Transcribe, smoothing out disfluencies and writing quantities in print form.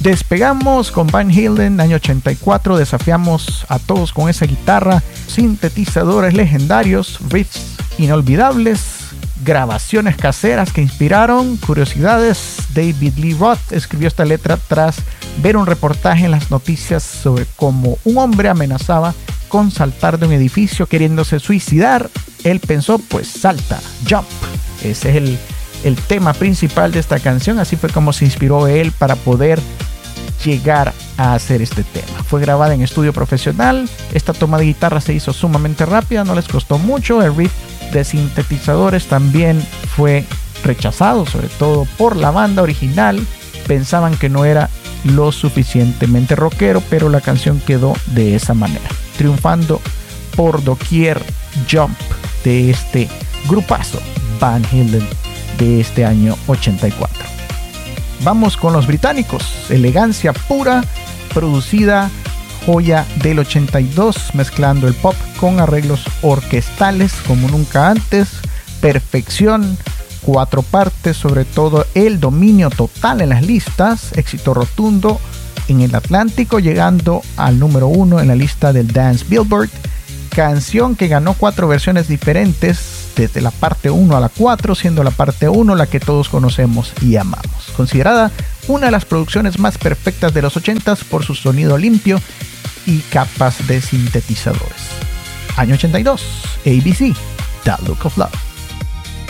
Despegamos con Van Halen, año 84, desafiamos a todos con esa guitarra, sintetizadores legendarios, riffs inolvidables, grabaciones caseras que inspiraron curiosidades. David Lee Roth escribió esta letra tras ver un reportaje en las noticias sobre cómo un hombre amenazaba con saltar de un edificio queriéndose suicidar. Él pensó, pues salta, jump. Ese es el tema principal de esta canción, así fue como se inspiró él para poder llegar a hacer este tema. Fue grabada en estudio profesional, esta toma de guitarra se hizo sumamente rápida, no les costó mucho, el riff de sintetizadores también fue rechazado, sobre todo por la banda original, pensaban que no era lo suficientemente rockero, pero la canción quedó de esa manera, triunfando por doquier. Jump de este grupazo Van Halen de este año 84. Vamos con los británicos, elegancia pura, producida, joya del 82, mezclando el pop con arreglos orquestales como nunca antes, perfección, 4 partes, sobre todo el dominio total en las listas, éxito rotundo en el Atlántico, llegando al número 1 en la lista del Dance Billboard, canción que ganó 4 versiones diferentes, desde la parte 1 a la 4, siendo la parte 1 la que todos conocemos y amamos. Considerada una de las producciones más perfectas de los 80s por su sonido limpio y capas de sintetizadores. Año 82, ABC, The Look of Love.